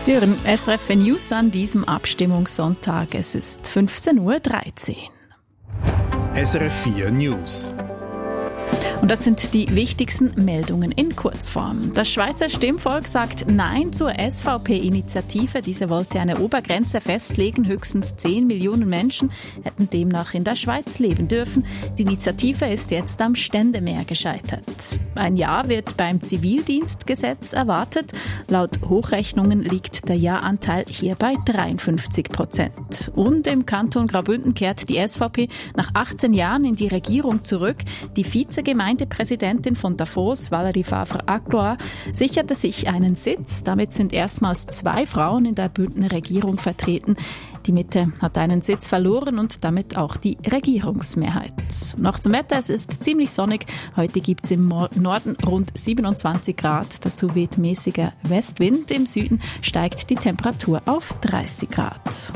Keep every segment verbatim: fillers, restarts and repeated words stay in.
Sie hören S R F News an diesem Abstimmungssonntag. Es ist fünfzehn Uhr dreizehn. S R F vier News. Und das sind die wichtigsten Meldungen in Kurzform. Das Schweizer Stimmvolk sagt Nein zur S V P-Initiative. Diese wollte eine Obergrenze festlegen. Höchstens zehn Millionen Menschen hätten demnach in der Schweiz leben dürfen. Die Initiative ist jetzt am Ständemeer gescheitert. Ein Ja wird beim Zivildienstgesetz erwartet. Laut Hochrechnungen liegt der Ja-Anteil hier bei dreiundfünfzig Prozent. Und im Kanton Graubünden kehrt die S V P nach achtzehn Jahren in die Regierung zurück. Die Vizegemeindepräsidentin von Davos, Valérie Favre-Accloire, sicherte sich einen Sitz. Damit sind erstmals zwei Frauen in der Bündner Regierung vertreten. Die Mitte hat einen Sitz verloren und damit auch die Regierungsmehrheit. Noch zum Wetter, es ist ziemlich sonnig. Heute gibt es im Norden rund siebenundzwanzig Grad. Dazu weht mäßiger Westwind. Im Süden steigt die Temperatur auf dreißig Grad.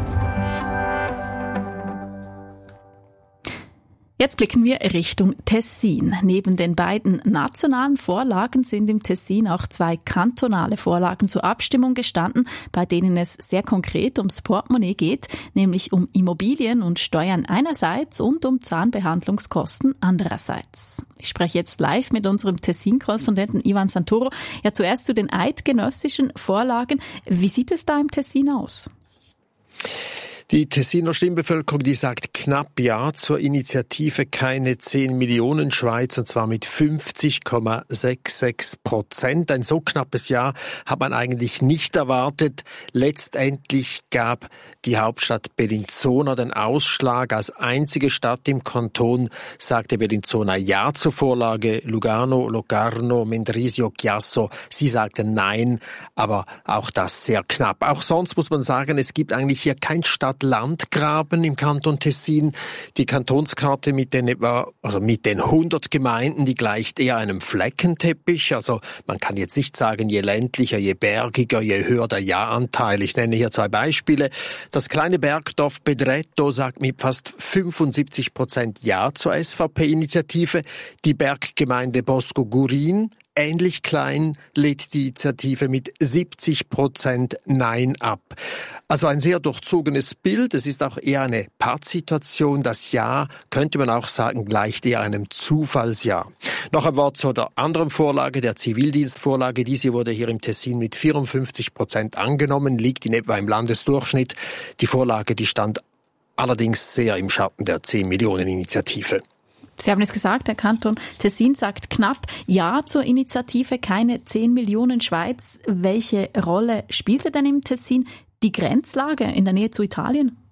Jetzt blicken wir Richtung Tessin. Neben den beiden nationalen Vorlagen sind im Tessin auch zwei kantonale Vorlagen zur Abstimmung gestanden, bei denen es sehr konkret ums Portemonnaie geht, nämlich um Immobilien und Steuern einerseits und um Zahnbehandlungskosten andererseits. Ich spreche jetzt live mit unserem Tessin-Korrespondenten Ivan Santoro. Ja, zuerst zu den eidgenössischen Vorlagen. Wie sieht es da im Tessin aus? Die Tessiner Stimmbevölkerung, die sagt knapp Ja zur Initiative Keine zehn Millionen Schweiz, und zwar mit fünfzig Komma sechsundsechzig Prozent. Ein so knappes Ja hat man eigentlich nicht erwartet. Letztendlich gab die Hauptstadt Bellinzona den Ausschlag. Als einzige Stadt im Kanton sagte Bellinzona Ja zur Vorlage. Lugano, Locarno, Mendrisio, Chiasso, sie sagten Nein, aber auch das sehr knapp. Auch sonst muss man sagen, es gibt eigentlich hier kein Stadt-Land-Graben im Kanton Tessin. Die Kantonskarte mit den etwa, also mit den hundert Gemeinden, die gleicht eher einem Fleckenteppich. Also man kann jetzt nicht sagen, je ländlicher, je bergiger, je höher der Ja-Anteil. Ich nenne hier zwei Beispiele. Das kleine Bergdorf Pedretto sagt mit fast fünfundsiebzig Prozent Ja zur S V P-Initiative. Die Berggemeinde Bosco Gurin, ähnlich klein, lädt die Initiative mit siebzig Prozent Nein ab. Also ein sehr durchzogenes Bild. Es ist auch eher eine Pattsituation. Das Ja, könnte man auch sagen, gleicht eher einem Zufallsja. Noch ein Wort zu der anderen Vorlage, der Zivildienstvorlage. Diese wurde hier im Tessin mit vierundfünfzig Prozent angenommen, liegt in etwa im Landesdurchschnitt. Die Vorlage, die stand allerdings sehr im Schatten der zehn Millionen Initiative. Sie haben es gesagt, der Kanton Tessin sagt knapp Ja zur Initiative Keine zehn Millionen Schweiz. Welche Rolle spielte denn im Tessin die Grenzlage in der Nähe zu Italien?